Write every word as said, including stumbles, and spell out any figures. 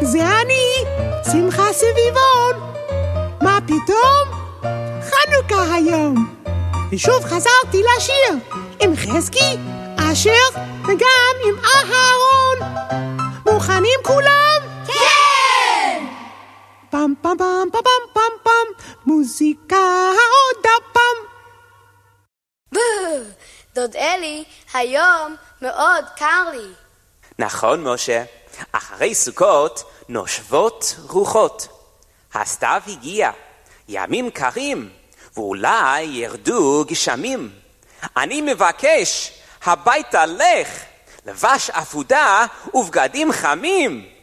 זה אני, שמחה סביבון. מה פתאום? חנוכה היום. ושוב חזרתי לשיר עם חזקי, אשר וגם עם אהרון. מוכנים כולם? כן! פם פם פם פם פם פם פם, מוזיקה עוד הפעם. דוד אלי, היום מאוד קר לי. נכון, משה. אחרי סוכות נושבות רוחות. הסתיו הגיע, ימים קרים, ואולי ירדו גשמים. אני מבקש, הביתה לך, לבש אפודה ובגדים חמים.